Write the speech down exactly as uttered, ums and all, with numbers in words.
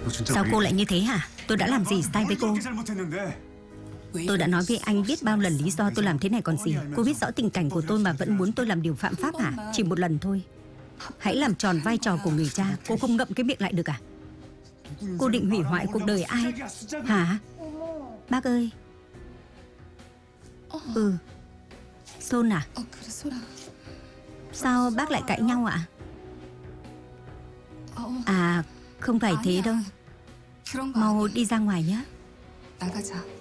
Sao cô lại như thế hả? Tôi đã làm gì sai với cô? Tôi đã nói với anh biết bao lần lý do tôi làm thế này còn gì. Cô biết rõ tình cảnh của tôi mà vẫn muốn tôi làm điều phạm pháp hả? Chỉ một lần thôi. Hãy làm tròn vai trò của người cha. Cô không ngậm cái miệng lại được à? Cô định hủy hoại cuộc đời ai? Hả? Bác ơi. Ừ. Son à? Sao bác lại cãi nhau ạ? À, không phải thế đâu. Mau đi ra ngoài nhé.